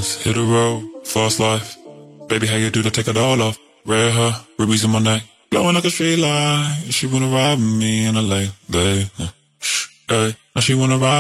diamonds, hit the road, fast life. Baby, how you do to take it all off? Red hair, rubies in my neck, glowing like a street light. She wanna ride with me in a late day. Now she wanna ride.